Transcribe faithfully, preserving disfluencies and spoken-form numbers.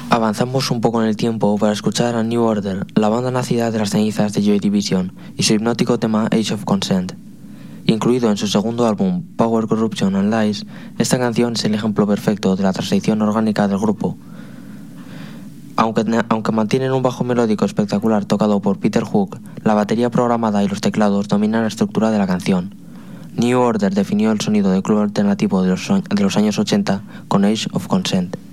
Avanzamos un poco en el tiempo para escuchar a New Order, la banda nacida de las cenizas de Joy Division, y su hipnótico tema Age of Consent. Incluido en su segundo álbum, Power, Corruption and Lies, esta canción es el ejemplo perfecto de la transición orgánica del grupo. Aunque, aunque mantienen un bajo melódico espectacular tocado por Peter Hook, la batería programada y los teclados dominan la estructura de la canción. New Order definió el sonido de club alternativo de los, de los años ochenta con Age of Consent.